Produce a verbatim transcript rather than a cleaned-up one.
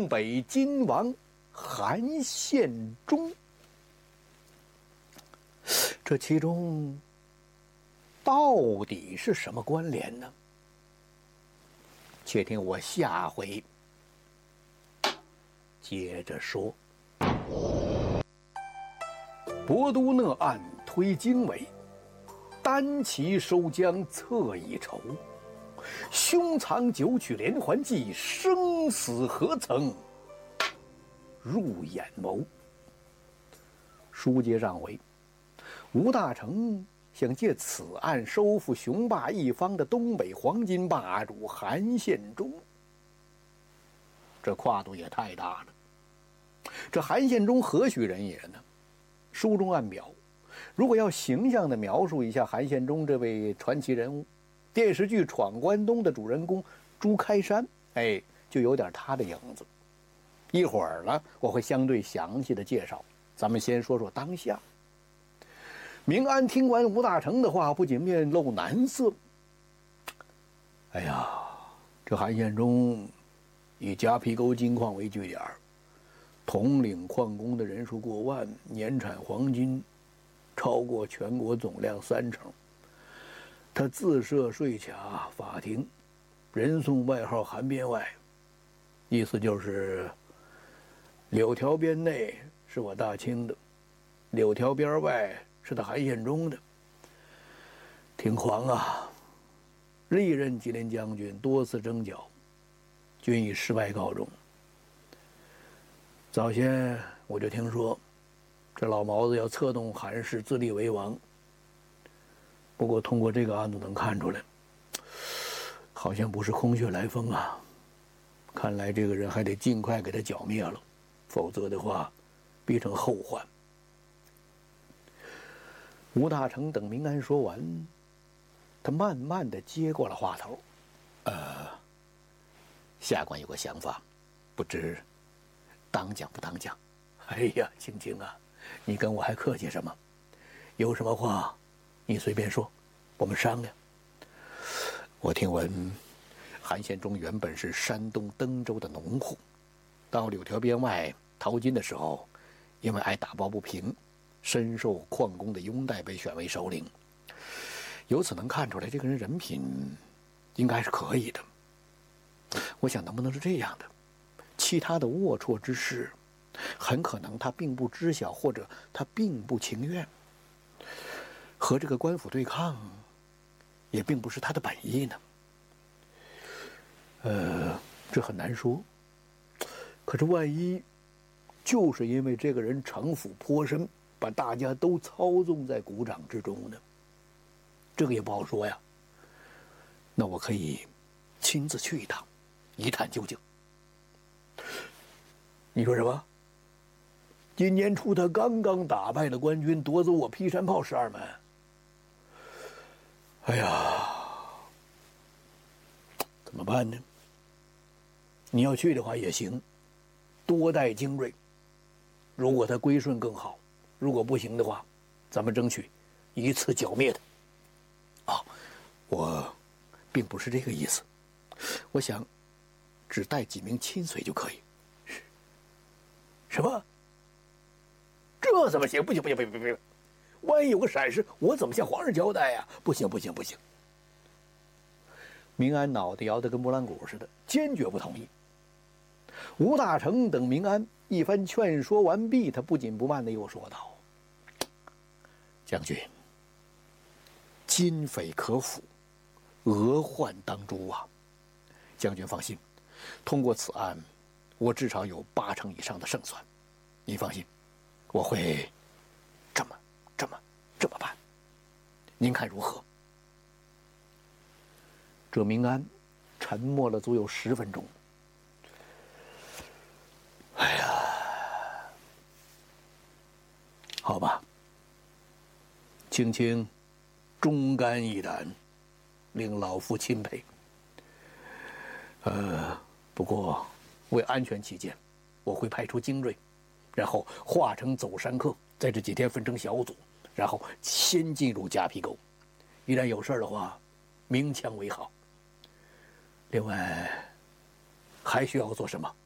东北金王韩献忠。这其中到底是什么关联呢？且听我下回接着说。博都讷案推经纬，单骑收江侧已愁。胸藏九曲连环计，生死何曾入眼眸。书接上回，吴大成想借此案收复雄霸一方的东北黄金霸主韩献忠，这跨度也太大了。这韩献忠何许人也呢？书中暗表，如果要形象地描述一下韩献忠这位传奇人物，电视剧《闯关东》的主人公朱开山，哎，就有点他的影子。一会儿呢，我会相对详细的介绍。咱们先说说当下。明安听完吴大成的话，不仅面露难色。哎呀，这韩献忠以夹皮沟金矿为据点，统领矿工的人数过万，年产黄金超过全国总量三成。他自设税卡法庭，人送外号韩边外，意思就是柳条边内是我大清的，柳条边外是他韩献忠的。挺狂啊！历任吉林将军多次征剿，均以失败告终。早先我就听说，这老毛子要策动韩氏自立为王。不过通过这个案子能看出来，好像不是空穴来风啊。看来这个人还得尽快给他剿灭了，否则的话必成后患。吴大成等明安说完，他慢慢的接过了话头。呃，下官有个想法，不知当讲不当讲？哎呀，青青啊，你跟我还客气什么？有什么话你随便说，我们商量。我听闻韩献忠原本是山东登州的农户，到柳条边外淘金的时候，因为爱打抱不平，深受矿工的拥戴，被选为首领。由此能看出来，这个人人品应该是可以的。我想，能不能是这样的？其他的龌龊之事，很可能他并不知晓，或者他并不情愿。和这个官府对抗，也并不是他的本意呢。呃，这很难说。可是万一就是因为这个人城府颇深，把大家都操纵在股掌之中呢？这个也不好说呀。那我可以亲自去一趟，一探究竟。你说什么？今年初他刚刚打败了官军，夺走我劈山炮十二门。哎呀，怎么办呢？你要去的话也行，多带精锐。如果他归顺更好，如果不行的话，咱们争取一次剿灭他。啊，我并不是这个意思，我想只带几名亲随就可以。什么？这怎么行？不行不行不行不行！万一有个闪失，我怎么向皇上交代呀？不行不行不行！明安脑袋摇得跟拨浪鼓似的，坚决不同意。吴大成等明安一番劝说完毕，他不紧不慢地又说道：“将军，金匪可抚，俄患当诛啊！将军放心，通过此案，我至少有八成以上的胜算。您放心，我会这么、这么、这么办。您看如何？”这明安沉默了足有十分钟。哎呀，好吧，青青忠肝义胆，令老夫钦佩。呃，不过为安全起见，我会派出精锐，然后化成走山客，在这几天分成小组，然后先进入夹皮沟。一旦有事的话，鸣枪为号。另外，还需要做什么？